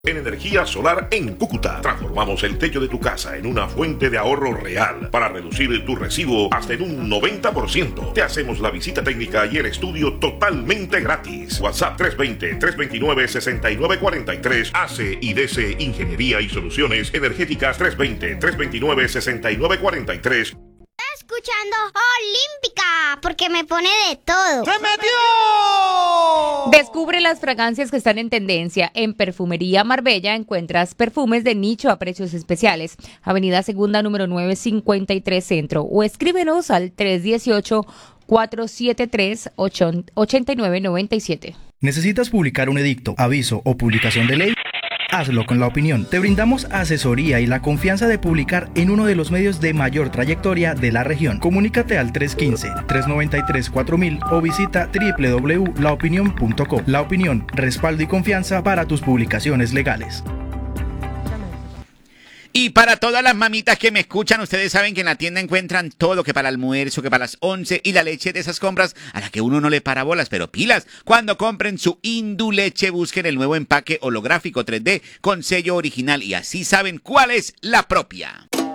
En energía solar en Cúcuta, transformamos el techo de tu casa en una fuente de ahorro real para reducir tu recibo hasta en un 90%. Te hacemos la visita técnica y el estudio totalmente gratis. WhatsApp 320-329-6943. AC y DC Ingeniería y Soluciones Energéticas 320-329-6943. Escuchando Olímpica, porque me pone de todo. ¡Se metió! Descubre las fragancias que están en tendencia. En Perfumería Marbella encuentras perfumes de nicho a precios especiales. Avenida Segunda, número 953 Centro. O escríbenos al 318-473-8997. ¿Necesitas publicar un edicto, aviso o publicación de ley? Hazlo con La Opinión. Te brindamos asesoría y la confianza de publicar en uno de los medios de mayor trayectoria de la región. Comunícate al 315-393-4000 o visita www.laopinion.co. La Opinión, respaldo y confianza para tus publicaciones legales. Y para todas las mamitas que me escuchan, ustedes saben que en la tienda encuentran todo, que para el almuerzo, que para las 11 y la leche de esas compras a la que uno no le para bolas, pero pilas. Cuando compren su Induleche, busquen el nuevo empaque holográfico 3D con sello original y así saben cuál es la propia.